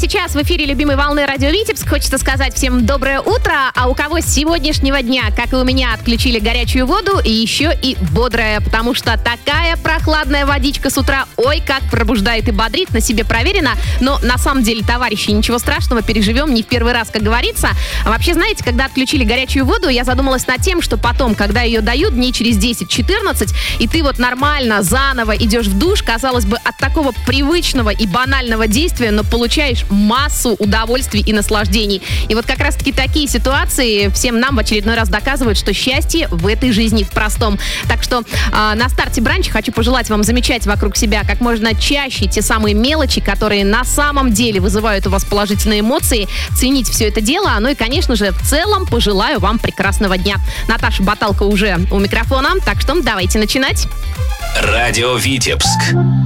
сейчас в эфире любимой волны Радио Витебск. Хочется сказать всем доброе утро. А у кого с сегодняшнего дня, как и у меня, отключили горячую воду, и еще и бодрая, потому что такая прохладная водичка с утра, ой, как пробуждает и бодрит, на себе проверено. Но на самом деле, товарищи, ничего страшного, переживем не в первый раз, как говорится. А вообще, знаете, когда отключили горячую воду, я задумалась над тем, что потом, когда ее дают дней через 10-14, и ты вот нормально заново идешь в душ, казалось бы, от такого привычного и банального действия, но получаешь массу удовольствий и наслаждений. И вот как раз-таки такие ситуации всем нам в очередной раз доказывают, что счастье в этой жизни в простом. Так что на старте бранча хочу пожелать вам замечать вокруг себя как можно чаще те самые мелочи, которые на самом деле вызывают у вас положительные эмоции, ценить все это дело. Ну и, конечно же, в целом пожелаю вам прекрасного дня. Наташа Баталко уже у микрофона, так что давайте начинать. Радио Витебск.